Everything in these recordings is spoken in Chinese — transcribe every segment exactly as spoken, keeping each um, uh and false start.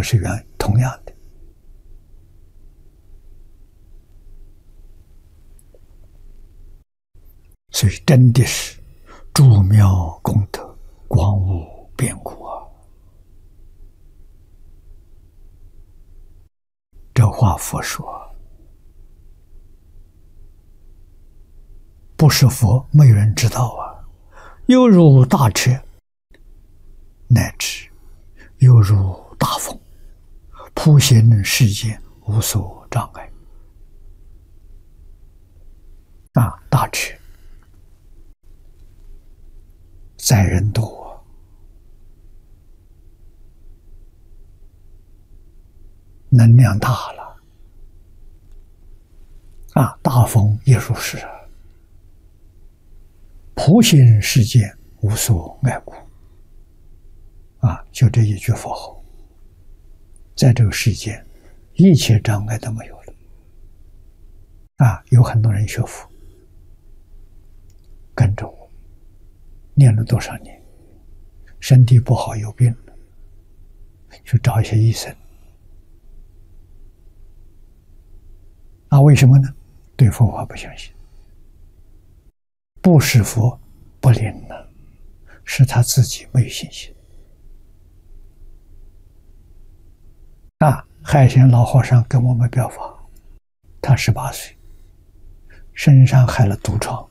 德是原同样的。所以真的是诸妙功德，广无边故啊！这话佛说，不是佛，没有人知道啊。犹如大车，乃至犹如大风，普行世间，无所障碍。啊，大车载人多，能量大了，啊，大风也如是啊。普行世间，无所碍故。啊，就这一句佛号，在这个世间，一切障碍都没有了。啊，有很多人学佛，跟着我念了多少年，身体不好有病了，去找一些医生。啊，为什么呢？对佛法不相信，不是佛不灵了，是他自己没有信心。啊，海贤老和尚跟我们表法，他十八岁，身上害了毒疮。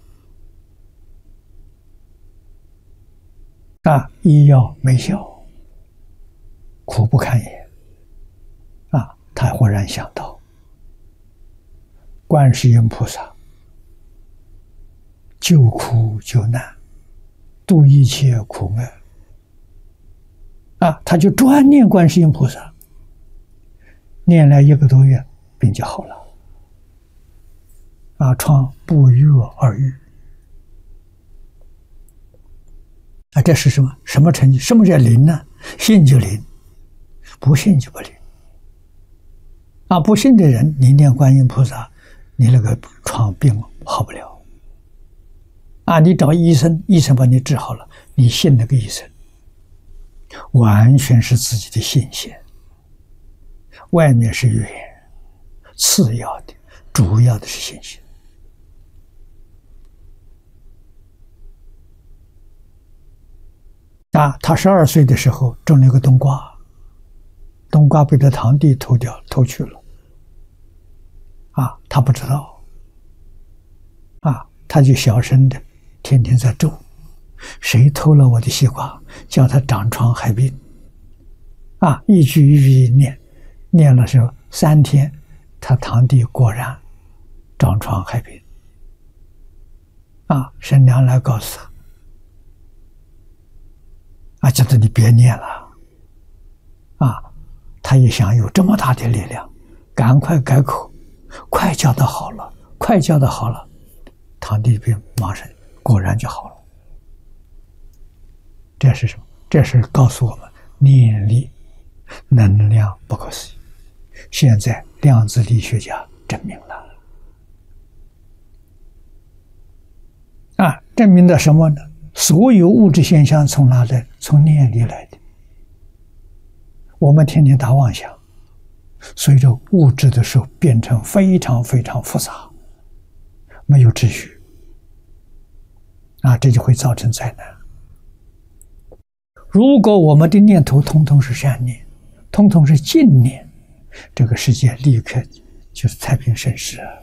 啊，医药没效，苦不堪言。啊，他忽然想到，观世音菩萨救苦救难，度一切苦厄。啊，他就专念观世音菩萨，念了一个多月，病就好了。啊，疮不药而愈。啊，这是什么？什么成绩？什么叫灵呢？信就灵，不信就不灵。啊，不信的人，你念观音菩萨，你那个疮病好不了。啊，你找医生，医生把你治好了，你信那个医生，完全是自己的信心。外面是语言，次要的，主要的是信心。啊，他十二岁的时候种了一个冬瓜，冬瓜被他堂弟偷掉偷去了。啊，他不知道。啊，他就小声的天天在咒，谁偷了我的西瓜，叫他长疮害病。啊，一句一句念，念了时候三天，他堂弟果然长疮害病。啊，神娘来告诉他。啊，叫他你别念了，啊，他一想有这么大的力量，赶快改口，快叫他好了，快叫他好了，堂弟病马上果然就好了。这是什么？这是告诉我们念力能量不可思议。现在量子力学家证明了，啊，证明了什么呢？所有物质现象从哪来？从念力来的。我们天天打妄想，随着物质的时候变成非常非常复杂，没有秩序，啊，这就会造成灾难。如果我们的念头通通是善念，通通是净念，这个世界立刻就是太平盛世啊！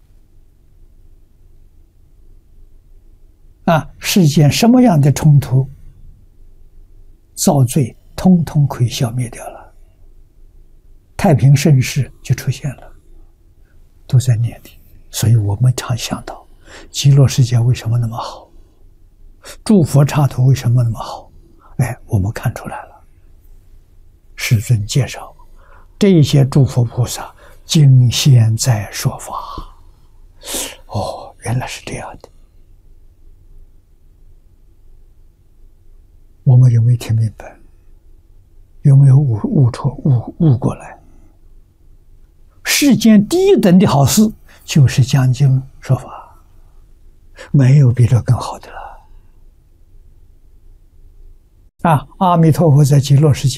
啊，世间什么样的冲突、造罪，通通可以消灭掉了，太平盛世就出现了，都在念里。所以我们常想到，极乐世界为什么那么好？诸佛刹土为什么那么好？哎，我们看出来了。世尊介绍，这些诸佛菩萨今现在说法。哦，原来是这样的。我们有没有听明白？有没有悟悟出悟悟过来？世间第一等的好事就是讲经说法，没有比这更好的了。啊，阿弥陀佛在极乐世界